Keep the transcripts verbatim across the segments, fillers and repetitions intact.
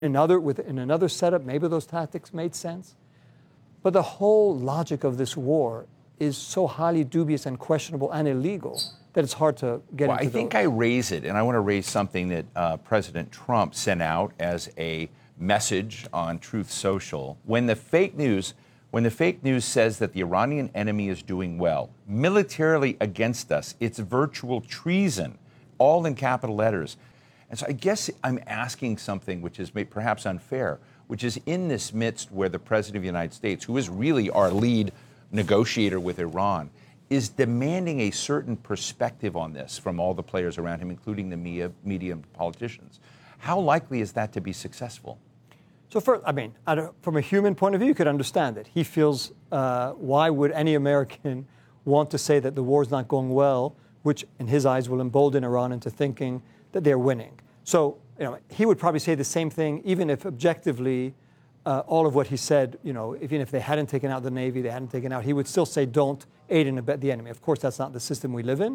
another, with, in another setup, maybe those tactics made sense. But the whole logic of this war is so highly dubious and questionable and illegal that it's hard to get well, into I think those. I raise it, and I want to raise something that uh, President Trump sent out as a message on Truth Social. When the fake news, when the fake news says that the Iranian enemy is doing well, militarily against us, it's virtual treason, all in capital letters. And so I guess I'm asking something which is perhaps unfair, which is in this midst where the President of the United States, who is really our lead negotiator with Iran, is demanding a certain perspective on this from all the players around him, including the media, media and politicians. How likely is that to be successful? So first, I mean, from a human point of view, you could understand it. He feels, uh, why would any American want to say that the war is not going well, which in his eyes will embolden Iran into thinking that they're winning. So, you know, he would probably say the same thing, even if objectively uh, all of what he said, you know, even if they hadn't taken out the Navy, they hadn't taken out, he would still say don't aid and abet the enemy. Of course, that's not the system we live in.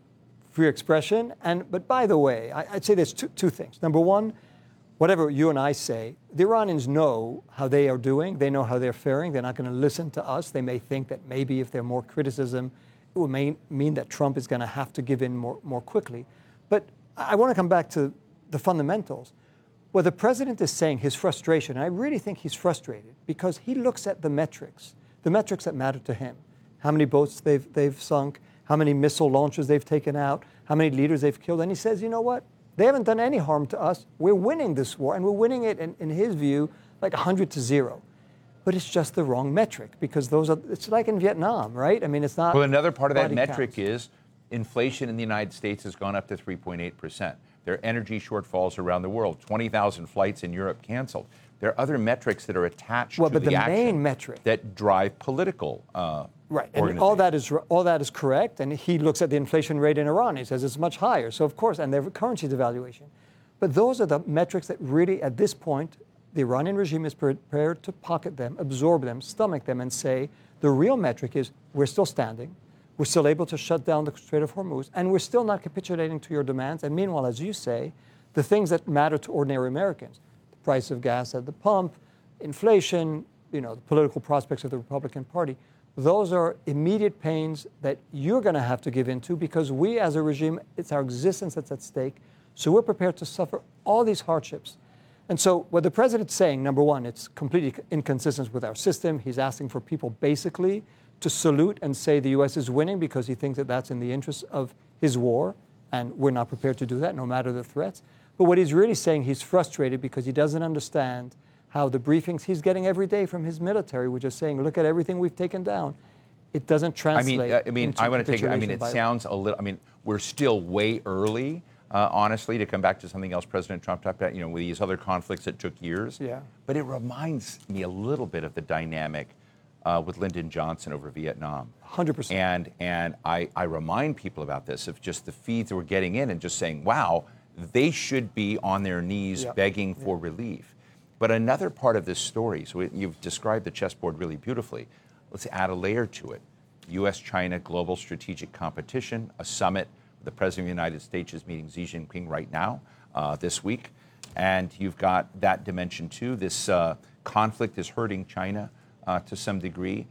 Free expression. And, but by the way, I, I'd say there's two, two things. Number one, whatever you and I say, the Iranians know how they are doing. They know how they're faring. They're not going to listen to us. They may think that maybe if there's more criticism, it will may, mean that Trump is going to have to give in more, more quickly. But I want to come back to the fundamentals. Well, the president is saying his frustration, and I really think he's frustrated because he looks at the metrics, the metrics that matter to him. How many boats they've, they've sunk, how many missile launches they've taken out, how many leaders they've killed. And he says, you know what? They haven't done any harm to us. We're winning this war, and we're winning it, in, in his view, like one hundred to zero. But it's just the wrong metric because those are, it's like in Vietnam, right? I mean, it's not. Well, another part of that metric counts. is inflation in the United States has gone up to three point eight percent. There are energy shortfalls around the world. twenty thousand flights in Europe canceled. There are other metrics that are attached well, to but the, the action main metric that drive political uh, right, and all that is all that is correct. And he looks at the inflation rate in Iran. He says it's much higher. So of course, and their currency devaluation. But those are the metrics that really, at this point, the Iranian regime is prepared to pocket them, absorb them, stomach them, and say the real metric is we're still standing. We're still able to shut down the Strait of Hormuz, and we're still not capitulating to your demands. And meanwhile, as you say, the things that matter to ordinary Americans, the price of gas at the pump, inflation, you know, the political prospects of the Republican Party, those are immediate pains that you're going to have to give into because we as a regime, it's our existence that's at stake. So we're prepared to suffer all these hardships. And so what the president's saying, number one, it's completely inconsistent with our system. He's asking for people basically to salute and say the U S is winning because he thinks that that's in the interest of his war, and we're not prepared to do that no matter the threats. But what he's really saying, he's frustrated because he doesn't understand how the briefings he's getting every day from his military, which is saying, look at everything we've taken down. It doesn't translate. I mean, I mean, I want to take. I mean, it by sounds a little. I mean, we're still way early. Uh, honestly, to come back to something else President Trump talked about, you know, with these other conflicts that took years. Yeah. But it reminds me a little bit of the dynamic uh, with Lyndon Johnson over Vietnam. one hundred percent. And and I, I remind people about this, of just the feeds that we're getting in and just saying, wow, they should be on their knees yeah. begging for yeah. relief. But another part of this story, so it, you've described the chessboard really beautifully. Let's add a layer to it. U S China global strategic competition, a summit. The President of the United States is meeting Xi Jinping right now, uh, this week. And you've got that dimension too. This uh, conflict is hurting China uh, to some degree.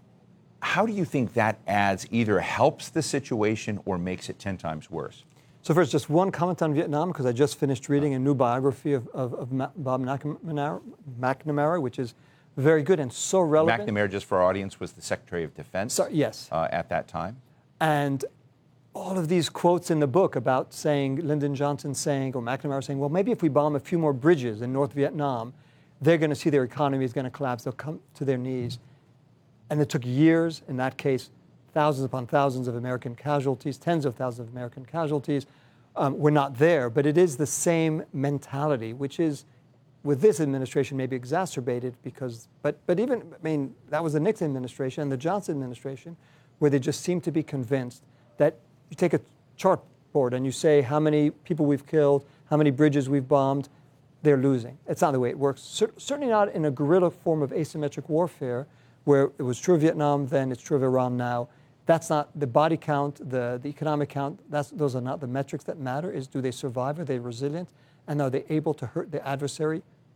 How do you think that adds, either helps the situation or makes it ten times worse? So first, just one comment on Vietnam, because I just finished reading a new biography of, of, of Ma- Bob McNamara, McNamara, which is very good and so relevant. McNamara, just for our audience, was the Secretary of Defense so, yes. uh, at that time. And all of these quotes in the book about saying, Lyndon Johnson saying, or McNamara saying, well, maybe if we bomb a few more bridges in North Vietnam, they're going to see their economy is going to collapse. They'll come to their knees. And it took years, in that case, thousands upon thousands of American casualties, tens of thousands of American casualties. Um, we're not there, but it is the same mentality, which is, with this administration, maybe exacerbated because, but, but even, I mean, that was the Nixon administration and the Johnson administration, where they just seem to be convinced that you take a chartboard and you say how many people we've killed, how many bridges we've bombed, they're losing. It's not the way it works. Cer- certainly not in a guerrilla form of asymmetric warfare, where it was true of Vietnam then, it's true of Iran now. That's not the body count, the, the economic count, that's, those are not the metrics that matter. Is do they survive, are they resilient, and are they able to hurt the adversary